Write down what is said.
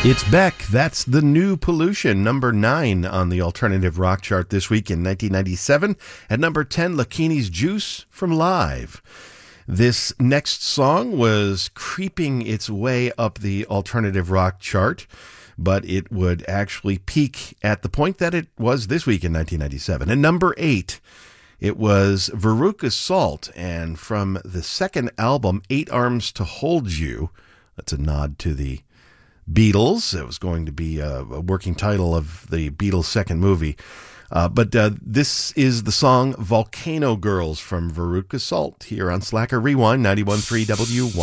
It's Beck. That's The New Pollution, number 9 on the alternative rock chart this week in 1997. At number 10, Lakini's Juice from Live. This next song was creeping its way up the alternative rock chart, but it would actually peak at the point that it was this week in 1997. At number 8, it was Veruca Salt, and from the second album, 8 Arms to Hold You. That's a nod to the Beatles. It was going to be a working title of the Beatles' second movie. But this is the song Volcano Girls from Veruca Salt here on Slacker Rewind 91.3 WY.